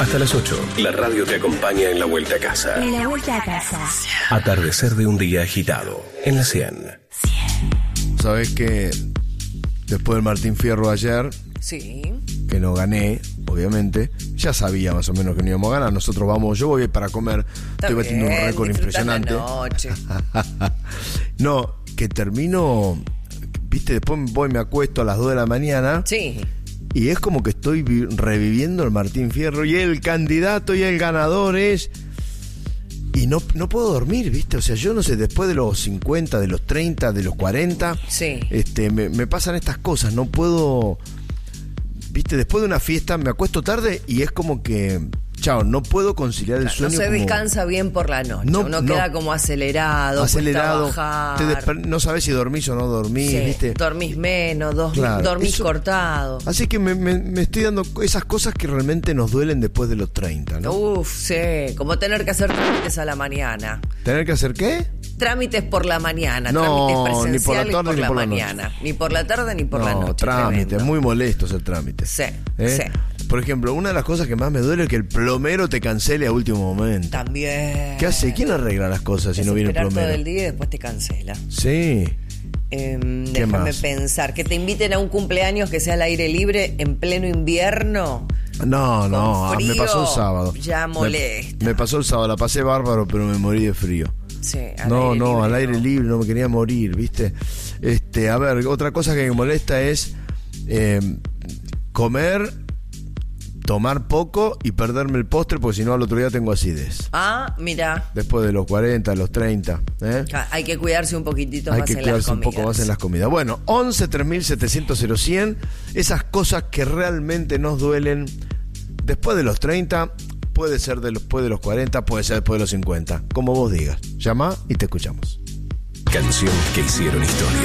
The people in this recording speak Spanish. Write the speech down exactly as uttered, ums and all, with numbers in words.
Hasta las ocho, la radio te acompaña en la vuelta a casa. En la vuelta a casa. Atardecer de un día agitado, en la cien. Sabés que después del Martín Fierro ayer, sí, que no gané, obviamente, ya sabía más o menos que no íbamos a ganar. Nosotros vamos, yo voy para comer, está estoy batiendo bien, un récord impresionante. La noche. No, que termino, viste, después voy y me acuesto a las dos de la mañana. Sí. Y es como que estoy vi- reviviendo el Martín Fierro y el candidato y el ganador es... Y no, no puedo dormir, ¿viste? O sea, yo no sé, después de los cincuenta, de los treinta, de los cuarenta, sí, este, me, me pasan estas cosas, no puedo... ¿Viste? Después de una fiesta me acuesto tarde y es como que... Chao, no puedo conciliar el sueño. no se como... descansa bien por la noche. No, Uno no. queda como acelerado, Acelerado, cuesta te bajar. desper- no sabes si dormís o no dormís, Sí, ¿viste? dormís menos, dos- Claro, dormís eso- cortado. Así que me, me, me estoy dando esas cosas que realmente nos duelen después de los treinta, ¿no? Uf, sí, como tener que hacer trámites a la mañana. ¿Tener que hacer qué? Trámites por la mañana, No, trámites ni por la presenciales tarde por ni la por la mañana. Ni por la tarde ni por no, la noche. trámite, Tremendo. muy molesto el trámite. Sí, ¿Eh? sí. Por ejemplo, una de las cosas que más me duele es que el plomero te cancele a último momento. También. ¿Qué hace? ¿Quién arregla las cosas si Es no viene el esperar plomero? todo el día y después te cancela. Sí. Eh, ¿Qué déjame más? pensar. Que te inviten a un cumpleaños que sea al aire libre en pleno invierno. No, no, Con ah, me frío, pasó el sábado. ya Me- molesta. Me, pasó el sábado, la pasé bárbaro, pero me morí de frío. Sí, al No, aire no, libre, al aire no. libre no me quería morir, ¿viste? Este, a ver, otra cosa que me molesta es eh, comer, tomar poco y perderme el postre, porque si no al otro día tengo acidez. Ah, mira. Después de los cuarenta, los treinta, ¿eh? Hay que cuidarse un poquitito Hay más que en las cuidarse un comidas. poco más en las comidas. Bueno, once tres mil setecientos cien, esas cosas que realmente nos duelen después de los treinta, puede ser de los- después de los cuarenta, puede ser después de los cincuenta, como vos digas. Llama y te escuchamos. Canciones que hicieron historia.